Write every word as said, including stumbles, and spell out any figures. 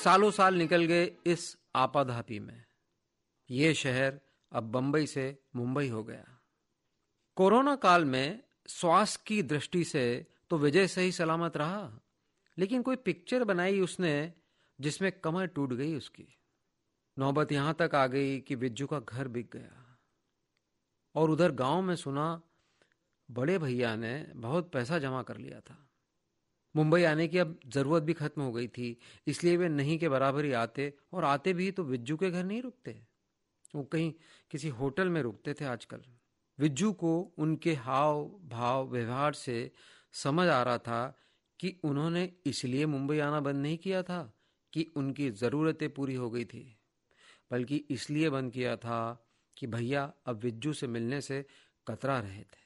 सालों साल निकल गए इस आपाधापी में। ये शहर अब बंबई से मुंबई हो गया। कोरोना काल में स्वास्थ्य की दृष्टि से तो विजय सही सलामत रहा, लेकिन कोई पिक्चर बनाई उसने जिसमें कमर टूट गई उसकी। नौबत यहां तक आ गई कि विज्जू का घर बिक गया। और उधर गांव में सुना बड़े भैया ने बहुत पैसा जमा कर लिया था। मुंबई आने की अब जरूरत भी खत्म हो गई थी, इसलिए वे नहीं के बराबर ही आते, और आते भी तो विज्जू के घर नहीं रुकते, वो कहीं किसी होटल में रुकते थे आजकल। विज्जू को उनके हाव भाव व्यवहार से समझ आ रहा था कि उन्होंने इसलिए मुंबई आना बंद नहीं किया था कि उनकी ज़रूरतें पूरी हो गई थी, बल्कि इसलिए बंद किया था कि भैया अब विज्जू से मिलने से कतरा रहे थे।